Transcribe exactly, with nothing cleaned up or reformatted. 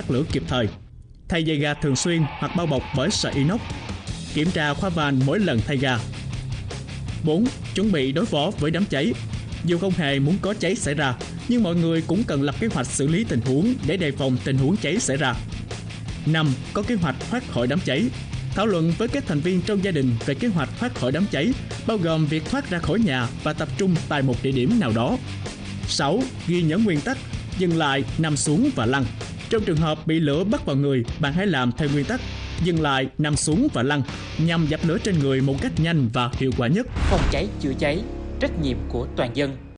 tắt lửa kịp thời. Thay dây ga thường xuyên hoặc bao bọc bởi sợi inox. Kiểm tra khóa van mỗi lần thay ga. bốn. Chuẩn bị đối phó với đám cháy. Dù không hề muốn có cháy xảy ra, nhưng mọi người cũng cần lập kế hoạch xử lý tình huống để đề phòng tình huống cháy xảy ra. năm. Có kế hoạch thoát khỏi đám cháy. Thảo luận với các thành viên trong gia đình về kế hoạch thoát khỏi đám cháy, bao gồm việc thoát ra khỏi nhà và tập trung tại một địa điểm nào đó. sáu. Ghi nhớ nguyên tắc: dừng lại, nằm xuống và lăn. Trong trường hợp bị lửa bắt vào người, bạn hãy làm theo nguyên tắc: dừng lại, nằm xuống và lăn, nhằm dập lửa trên người một cách nhanh và hiệu quả nhất. Phòng cháy chữa cháy, trách nhiệm của toàn dân.